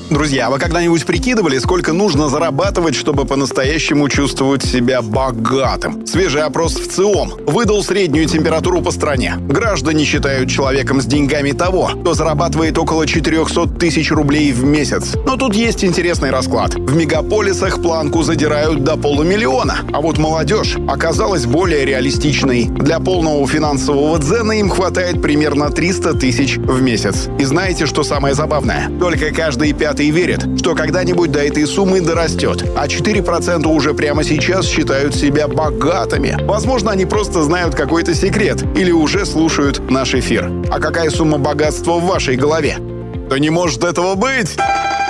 Друзья, вы когда-нибудь прикидывали, сколько нужно зарабатывать, чтобы по-настоящему чувствовать себя богатым? Свежий опрос в ЦИОМ выдал среднюю температуру по стране. Граждане считают человеком с деньгами того, кто зарабатывает около 400 тысяч рублей в месяц. Но тут есть интересный расклад. В мегаполисах планку задирают до 500 000, а вот молодежь оказалась более реалистичной. Для полного финансового дзена им хватает примерно 300 тысяч в месяц. И знаете, что самое забавное? Только каждый пятый верит, что когда-нибудь до этой суммы дорастет, а 4% уже прямо сейчас считают себя богатыми. Возможно, они просто знают какой-то секрет или уже слушают наш эфир. А какая сумма богатства в вашей голове? Да не может этого быть!